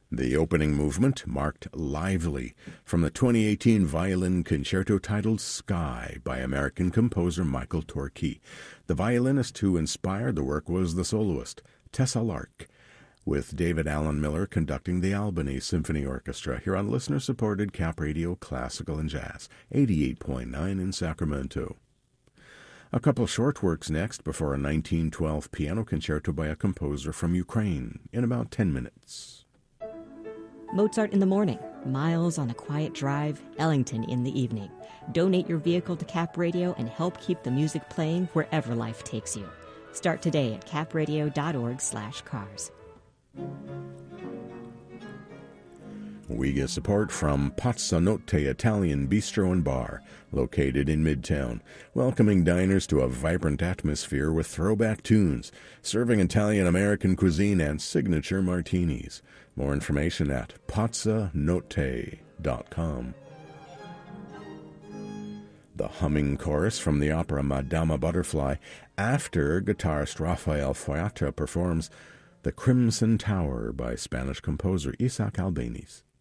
The opening movement marked Lively from the 2018 violin concerto titled Sky by American composer Michael Torquay. The violinist who inspired the work was the soloist Tessa Lark, with David Allen Miller conducting the Albany Symphony Orchestra here on listener-supported Cap Radio Classical and Jazz, 88.9 in Sacramento. A couple short works next before a 1912 piano concerto by a composer from Ukraine in about 10 minutes. Mozart in the morning, Miles on a quiet drive, Ellington in the evening. Donate your vehicle to Cap Radio and help keep the music playing wherever life takes you. Start today at capradio.org/cars. We get support from Pazza Notte Italian Bistro and Bar, located in Midtown, welcoming diners to a vibrant atmosphere with throwback tunes, serving Italian-American cuisine and signature martinis. More information at pazzanotte.com. The humming chorus from the opera Madama Butterfly, after guitarist Rafael Foyata performs The Crimson Tower by Spanish composer Isaac Albéniz.